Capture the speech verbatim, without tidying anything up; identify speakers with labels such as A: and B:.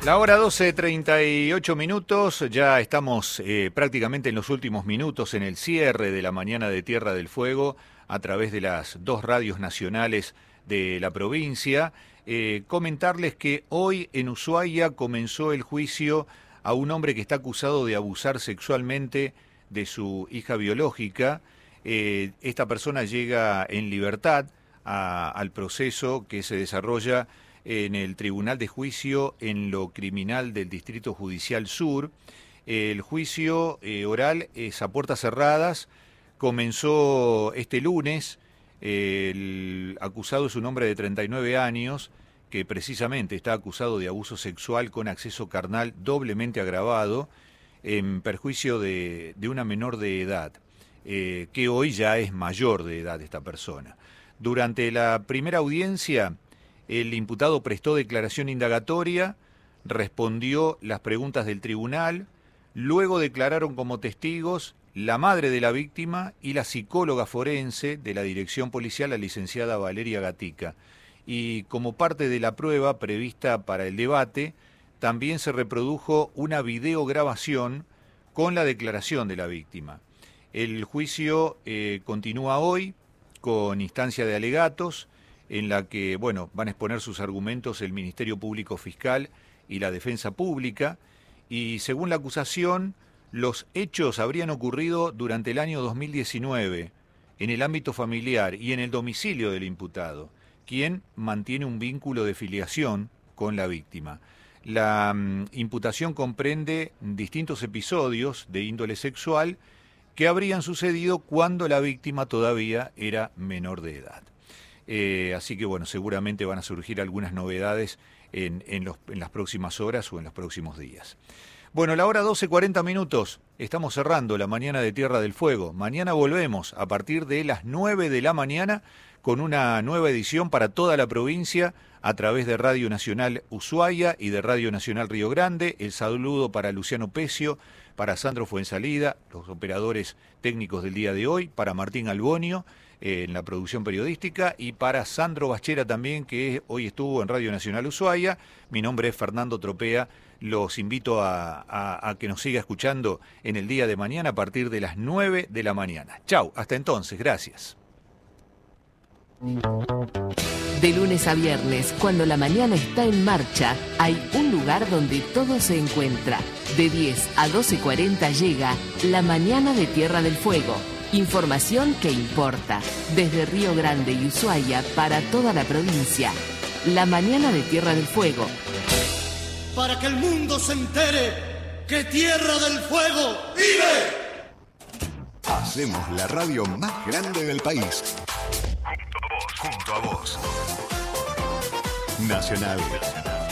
A: La hora doce, treinta y ocho minutos, ya estamos eh, prácticamente en los últimos minutos en el cierre de la mañana de Tierra del Fuego a través de las dos radios nacionales de la provincia. Eh, comentarles que hoy en Ushuaia comenzó el juicio a un hombre que está acusado de abusar sexualmente de su hija biológica. Eh, esta persona llega en libertad a, al proceso que se desarrolla en el Tribunal de Juicio en lo Criminal del Distrito Judicial Sur. El juicio eh, oral es a puertas cerradas, comenzó este lunes. El acusado es un hombre de treinta y nueve años que precisamente está acusado de abuso sexual con acceso carnal doblemente agravado en perjuicio de, de una menor de edad, eh, que hoy ya es mayor de edad esta persona. Durante la primera audiencia, el imputado prestó declaración indagatoria, respondió las preguntas del tribunal, luego declararon como testigos la madre de la víctima y la psicóloga forense de la dirección policial, la licenciada Valeria Gatica. Y como parte de la prueba prevista para el debate, también se reprodujo una videograbación con la declaración de la víctima. El juicio eh, continúa hoy con instancia de alegatos, en la que, bueno, van a exponer sus argumentos el Ministerio Público Fiscal y la Defensa Pública, y según la acusación, los hechos habrían ocurrido durante el año dos mil diecinueve, en el ámbito familiar y en el domicilio del imputado, quien mantiene un vínculo de filiación con la víctima. La um, imputación comprende distintos episodios de índole sexual que habrían sucedido cuando la víctima todavía era menor de edad. Eh, así que bueno, seguramente van a surgir algunas novedades en, en, los, en las próximas horas o en los próximos días. Bueno, la hora doce, cuarenta minutos, estamos cerrando la mañana de Tierra del Fuego. Mañana volvemos a partir de las nueve de la mañana con una nueva edición para toda la provincia a través de Radio Nacional Ushuaia y de Radio Nacional Río Grande. El saludo para Luciano Pecio, para Sandro Fuensalida, los operadores técnicos del día de hoy, para Martín Albonio eh, en la producción periodística y para Sandro Bachera también, que hoy estuvo en Radio Nacional Ushuaia. Mi nombre es Fernando Tropea. Los invito a, a, a que nos siga escuchando en el día de mañana a partir de las nueve de la mañana. Chau, hasta entonces, gracias.
B: De lunes a viernes, cuando la mañana está en marcha, hay un lugar donde todo se encuentra. De diez a doce cuarenta llega La Mañana de Tierra del Fuego. Información que importa. Desde Río Grande y Ushuaia para toda la provincia. La Mañana de Tierra del Fuego.
C: Para que el mundo se entere que Tierra del Fuego vive.
D: Hacemos la radio más grande del país. Junto a vos. Junto a vos. Nacional.